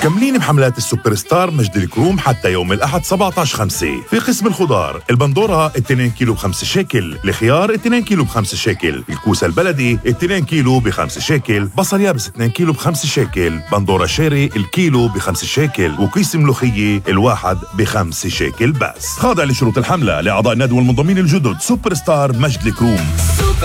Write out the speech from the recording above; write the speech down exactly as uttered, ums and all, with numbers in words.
مكملين بحملات السوبر ستار مجد الكروم حتى يوم الأحد سبعة عشر خمسة. في قسم الخضار البندورة اثنين كيلو بخمسة شيكل، الخيار اثنين كيلو بخمسة شيكل، الكوسة البلدي اثنين كيلو بخمسة شيكل، بصل يابس اثنين كيلو بخمسة شيكل، بندورة شيري الكيلو بخمسة شيكل، وكيس ملوخية الواحد بخمسة شيكل بس. خاضع لشروط الحملة. لأعضاء النادي والمنضمين الجدد سوبر ستار مجد الكروم.